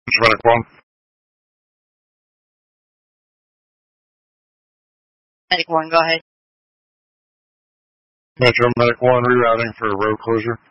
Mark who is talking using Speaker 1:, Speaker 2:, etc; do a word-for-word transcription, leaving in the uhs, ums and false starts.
Speaker 1: Medic one.
Speaker 2: Medic one, go ahead.
Speaker 1: Metro Medic one, rerouting for road closure.